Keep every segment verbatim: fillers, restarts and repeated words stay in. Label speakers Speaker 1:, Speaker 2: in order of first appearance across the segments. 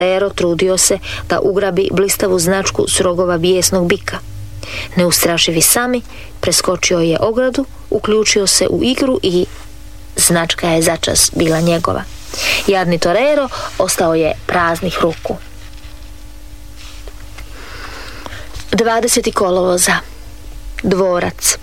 Speaker 1: Torero trudio se da ugrabi blistavu značku s rogova bijesnog bika. Neustrašivi Sami preskočio je ogradu, uključio se u igru i značka je začas bila njegova. Jadni Torero ostao je praznih ruku. dvadesetog kolovoza. Dvorac.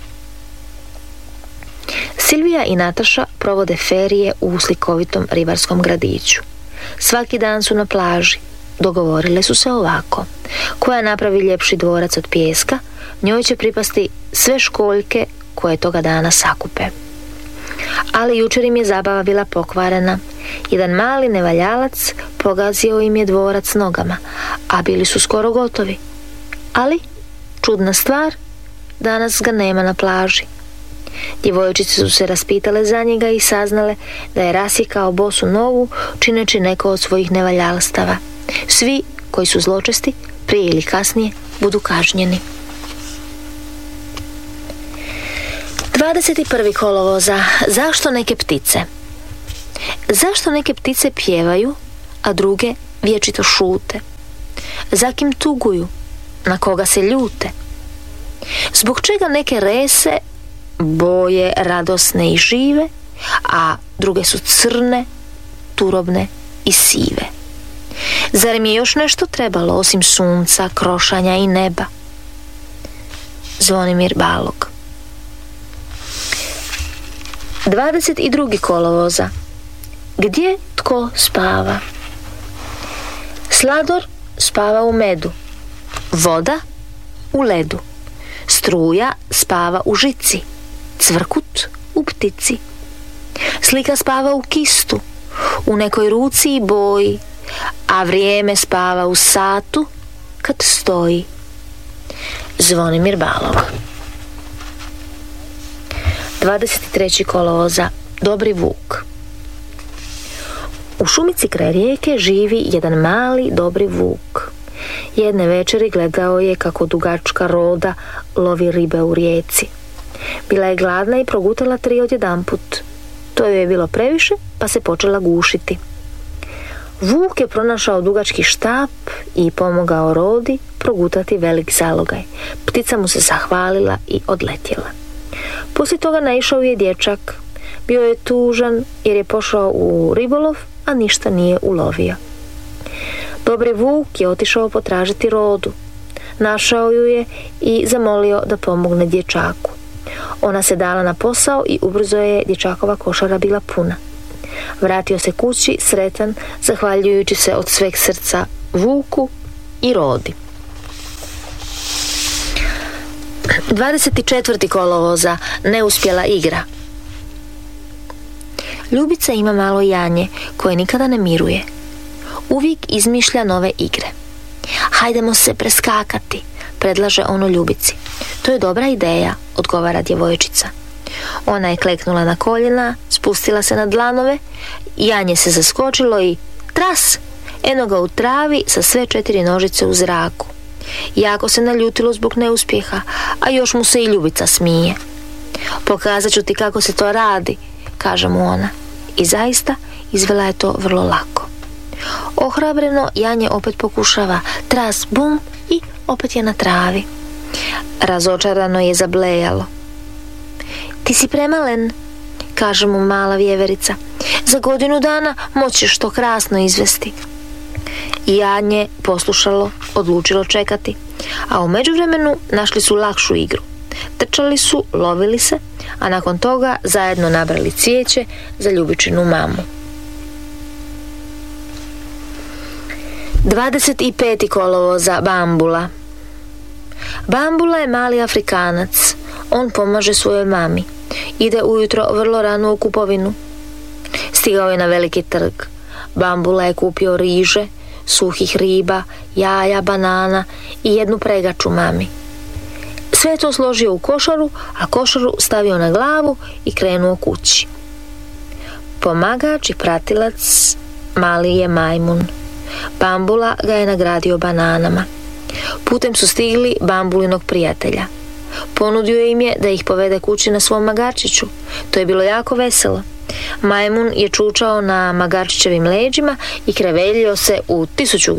Speaker 1: Silvija i Nataša provode ferije u slikovitom ribarskom gradiću. Svaki dan su na plaži. Dogovorile su se ovako: koja napravi ljepši dvorac od pijeska, njoj će pripasti sve školjke koje toga dana sakupe. Ali jučer im je zabava bila pokvarena. Jedan mali nevaljalac pogazio im je dvorac nogama, a bili su skoro gotovi. Ali, čudna stvar, danas ga nema na plaži. Djevojčice su se raspitale za njega i saznale da je rasjekao bosu nogu čineći neko od svojih nevaljalstava. Svi koji su zločesti, prije ili kasnije, budu kažnjeni. dvadeset prvog kolovoza. Zašto neke ptice? Zašto neke ptice pjevaju, a druge vječito šute? Za kim tuguju? Na koga se ljute? Zbog čega neke rese boje radosne i žive, a druge su crne, turobne i sive? Zar im je još nešto trebalo osim sunca, krošanja i neba? Zvonimir Balog. dvadeset drugog kolovoza. Gdje tko spava? Slador spava u medu, voda u ledu, struja spava u žici, cvrkut u ptici. Slika spava u kistu, u nekoj ruci i boji, a vrijeme spava u satu kad stoji. Zvonimir Balog. dvadeset trećeg kolovoza. Dobri vuk. U šumici kraj rijeke živi jedan mali dobri vuk. Jedne večeri gledao je kako dugačka roda lovi ribe u rijeci. Bila je gladna i progutala tri odjedanput. To joj je bilo previše, pa se počela gušiti. Vuk je pronašao dugački štap i pomogao rodi progutati velik zalogaj. Ptica mu se zahvalila i odletjela. Poslije toga naišao je dječak. Bio je tužan jer je pošao u ribolov, a ništa nije ulovio. Dobri vuk je otišao potražiti rodu. Našao ju je i zamolio da pomogne dječaku. Ona se dala na posao i ubrzo je dječakova košara bila puna. Vratio se kući sretan, zahvaljujući se od sveg srca vuku i rodi. dvadeset četvrtog kolovoza. Neuspjela igra. Ljubica ima malo janje koje nikada ne miruje. Uvijek izmišlja nove igre. Hajdemo se preskakati, predlaže ono Ljubici. To je dobra ideja, odgovara djevojčica. Ona je kleknula na koljena, spustila se na dlanove, janje se zaskočilo i tras, eno ga u travi sa sve četiri nožice u zraku. Jako se naljutilo zbog neuspjeha, a još mu se i Ljubica smije. Pokazat ću ti kako se to radi, kaže mu ona. I zaista izvela je to vrlo lako. Ohrabreno janje opet pokušava, tras, bum, i opet je na travi. Razočarano je zablejalo. Ti si premalen, kaže mu mala vjeverica. Za godinu dana moćeš to krasno izvesti. Janje poslušalo, odlučilo čekati, a u međuvremenu našli su lakšu igru. Trčali su, lovili se, a nakon toga zajedno nabrali cvijeće za Ljubičinu mamu. dvadeset petog kolovoza. Bambula. Bambula je mali Afrikanac. On pomaže svojoj mami. Ide ujutro vrlo rano u kupovinu. Stigao je na veliki trg. Bambula je kupio riže, suhih riba, jaja, banana i jednu pregaču mami. Sve je to složio u košaru, a košaru stavio na glavu i krenuo kući. Pomagač i pratilac mali je majmun. Bambula ga je nagradio bananama. Putem su stigli Bambulinog prijatelja. Ponudio im je da ih povede kući na svom magarčiću. To je bilo jako veselo. Majmun je čučao na magarčićevim leđima i kreveljio se u tisuću